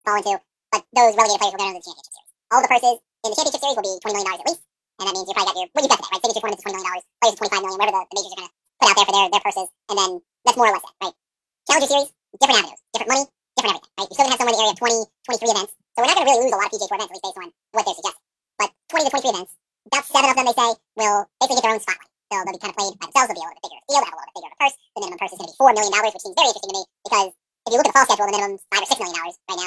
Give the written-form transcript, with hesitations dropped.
fall into, but those relegated players will go into the championship series. All the purses in the championship series will be $20 million at least, and that means you probably got what you got today, right? Signature tournaments is $20 million, players is $25 million, whatever the majors are going to put out there for their purses, and then that's more or less it, right? Challenger series, different avenues, different money, different everything, right? You're still going to have somewhere in the area of 20, 23 events, so we're not going to really lose a lot of PGA Tour events, at least based on what they're suggesting. But 20 to 23 events, about 7 of them, they say, will basically get their own spotlight. They'll be kind of played by themselves. They'll be a little bit bigger of a field, have a little bit bigger of a purse. The minimum purse is going to be $4 million, which seems very interesting to me because if you look at the fall schedule, the minimum's $5 or $6 million right now.